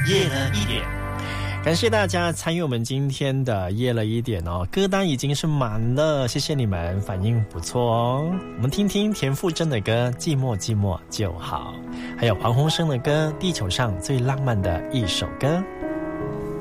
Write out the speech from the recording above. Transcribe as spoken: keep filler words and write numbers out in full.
夜了一点。感谢大家参与我们今天的夜了一点哦，歌单已经是满了，谢谢你们，反应不错哦。我们听听田馥甄的歌《寂寞寂寞就好》，还有黄鸿升的歌《地球上最浪漫的一首歌》。